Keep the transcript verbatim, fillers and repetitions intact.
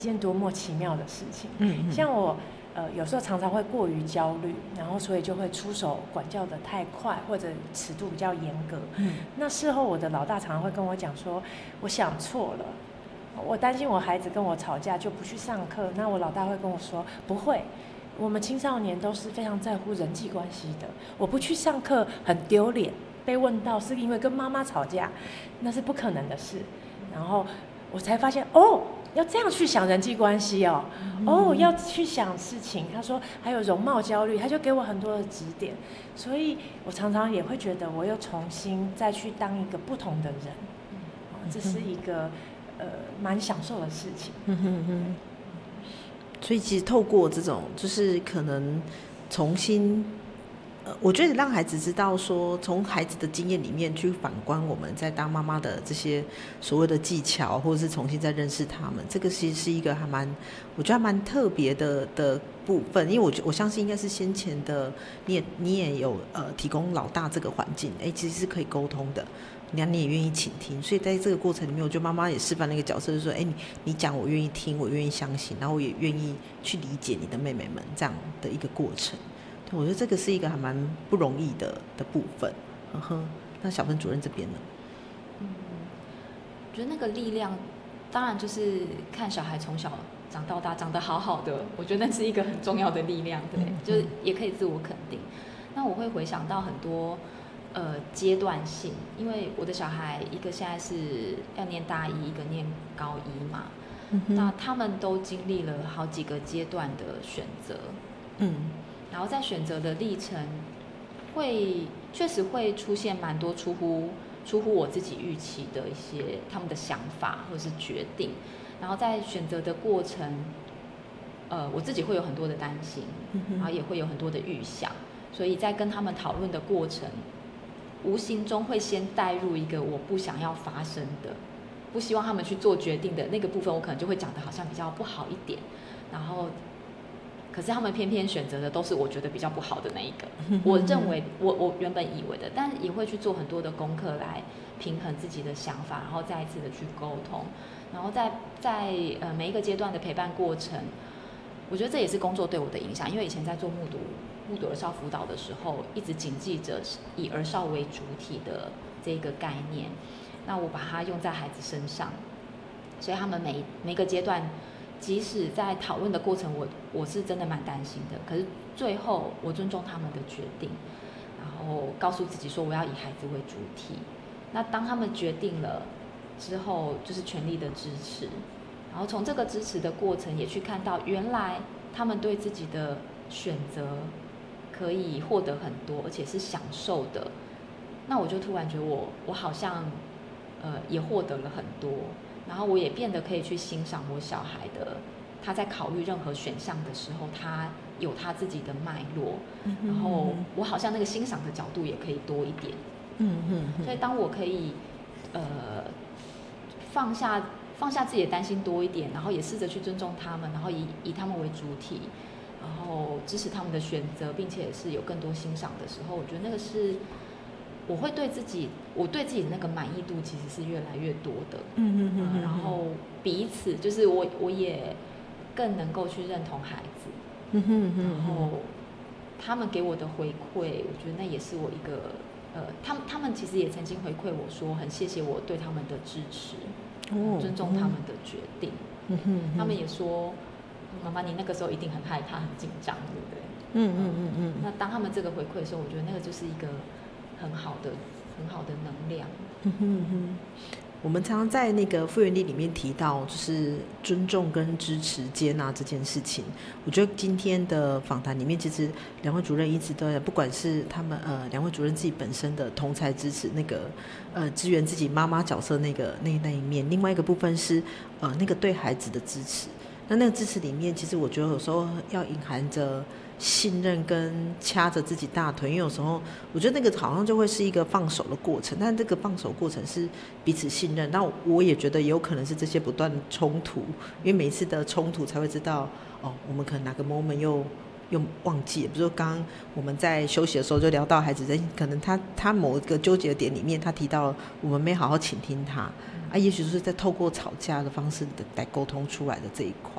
一件多么奇妙的事情。 嗯嗯像我呃有时候常常会过于焦虑，然后所以就会出手管教的太快，或者尺度比较严格。 嗯那事后我的老大常常会跟我讲说，我想错了，我担心我孩子跟我吵架就不去上课。那我老大会跟我说，不会，我们青少年都是非常在乎人际关系的，我不去上课很丢脸，被问到是因为跟妈妈吵架，那是不可能的事。然后我才发现，哦，要这样去想人际关系哦，哦，要去想事情。他说还有容貌焦虑，他就给我很多的指点，所以我常常也会觉得我又重新再去当一个不同的人，这是一个呃蛮享受的事情。 嗯哼哼。所以其实透过这种，就是可能重新。呃，我觉得让孩子知道说，从孩子的经验里面去反观我们在当妈妈的这些所谓的技巧，或者是重新再认识他们，这个其实是一个还蛮，我觉得还蛮特别的的部分。因为我我相信应该是先前的，你也你也有呃提供老大这个环境，哎，其实是可以沟通的。那你也愿意倾听，所以在这个过程里面，我觉得妈妈也示范那个角色，就是说，哎，你你讲我愿意听，我愿意相信，然后我也愿意去理解你的妹妹们这样的一个过程。我觉得这个是一个还蛮不容易的的部分，呵呵。那小芬主任这边呢？ 嗯，我觉得那个力量，当然就是看小孩从小长到大长得好好的，我觉得那是一个很重要的力量，对，嗯、就是也可以自我肯定。那我会回想到很多呃阶段性，因为我的小孩一个现在是要念大一，一个念高一嘛，嗯、那他们都经历了好几个阶段的选择，嗯。然后在选择的历程，会确实会出现蛮多出乎出乎我自己预期的一些他们的想法或是决定。然后在选择的过程，呃，我自己会有很多的担心，然后也会有很多的预想，所以在跟他们讨论的过程，无形中会先带入一个我不想要发生的，不希望他们去做决定的那个部分，我可能就会讲得好像比较不好一点，然后。可是他们偏偏选择的都是我觉得比较不好的那一个，我认为我我原本以为的，但也会去做很多的功课来平衡自己的想法，然后再一次的去沟通，然后在在呃每一个阶段的陪伴过程，我觉得这也是工作对我的影响，因为以前在做目睹目睹儿少辅导的时候，一直谨记着以儿少为主体的这个概念，那我把它用在孩子身上，所以他们每每个阶段。即使在讨论的过程我，我是真的蛮担心的。可是最后，我尊重他们的决定，然后告诉自己说，我要以孩子为主体。那当他们决定了之后，就是全力的支持。然后从这个支持的过程，也去看到原来他们对自己的选择可以获得很多，而且是享受的。那我就突然觉得我，我好像呃也获得了很多。然后我也变得可以去欣赏我小孩的，他在考虑任何选项的时候，他有他自己的脉络，嗯、然后我好像那个欣赏的角度也可以多一点。嗯嗯。所以当我可以呃放下放下自己的担心多一点，然后也试着去尊重他们，然后以以他们为主体，然后支持他们的选择，并且是有更多欣赏的时候，我觉得那个是。我会对自己，我对自己的那个满意度其实是越来越多的，嗯嗯嗯，然后彼此就是我，我也更能够去认同孩子，嗯哼嗯，然后他们给我的回馈，我觉得那也是我一个，呃，他们他们其实也曾经回馈我说，很谢谢我对他们的支持，哦、尊重他们的决定，嗯哼，他们也说，妈妈你那个时候一定很害怕、很紧张，对不对？嗯嗯嗯嗯。那当他们这个回馈的时候，我觉得那个就是一个。很好的，很好的能量。 嗯哼哼，我们常常在那个复原力里面提到，就是尊重跟支持、接纳这件事情。我觉得今天的访谈里面，其实两位主任一直都在，不管是他们呃两位主任自己本身的同才支持，那个呃支援自己妈妈角色那个那那一面，另外一个部分是呃那个对孩子的支持。那那个支持里面，其实我觉得有时候要隐含着。信任跟掐着自己大腿，因为有时候我觉得那个好像就会是一个放手的过程，但这个放手过程是彼此信任。那我也觉得也有可能是这些不断的冲突，因为每一次的冲突才会知道，哦，我们可能哪个 moment 又又忘记了。比如说刚刚我们在休息的时候就聊到孩子，可能他他某一个纠结的点里面，他提到了我们没好好倾听他，啊，也许就是在透过吵架的方式来沟通出来的这一块。